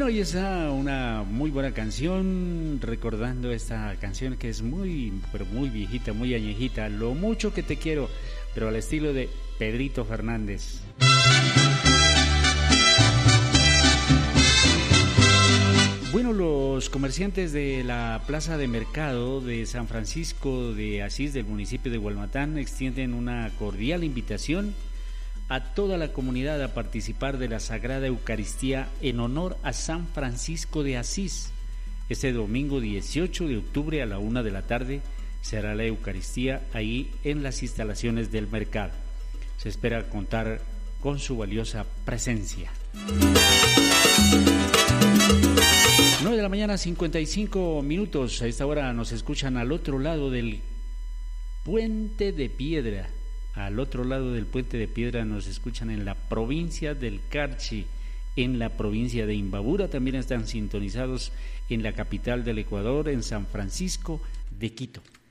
Bueno, ahí está una muy buena canción, recordando esta canción que es muy, pero muy viejita, muy añejita, Lo mucho que te quiero, pero al estilo de Pedrito Fernández. Bueno, los comerciantes de la Plaza de Mercado de San Francisco de Asís, del municipio de Hualmatán, extienden una cordial invitación a toda la comunidad a participar de la Sagrada Eucaristía en honor a San Francisco de Asís. Este domingo 18 de octubre a la 1 de la tarde será la Eucaristía ahí en las instalaciones del mercado. Se espera contar con su valiosa presencia. 9 de la mañana, 55 minutos. A esta hora nos escuchan al otro lado del Puente de Piedra. Al otro lado del Puente de Piedra nos escuchan en la provincia del Carchi, en la provincia de Imbabura. También están sintonizados en la capital del Ecuador, en San Francisco de Quito.